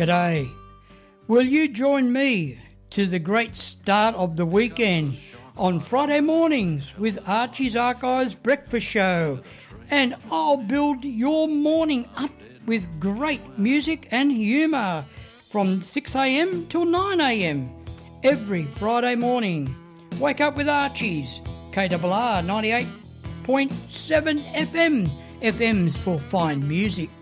G'day. Will you join me to the great start of the weekend on Friday mornings with Archie's Archives Breakfast Show, and I'll build your morning up with great music and humour from 6am till 9am every Friday morning. Wake up with Archie's, KRR 98.7 FM. FM's for fine music.